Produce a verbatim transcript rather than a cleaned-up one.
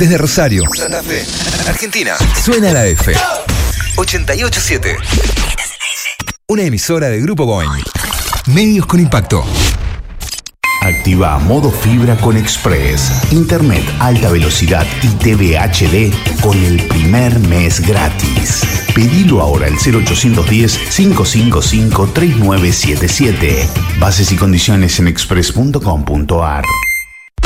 Desde Rosario, Santa Fe, Argentina, suena la F. ochenta y ocho siete. Una emisora de Grupo Boeing. Medios con impacto. Activa modo fibra con Express. Internet alta velocidad y T V H D con el primer mes gratis. Pedilo ahora al cero ochocientos diez, cinco cinco cinco, tres nueve siete siete. Bases y condiciones en express punto com punto ar.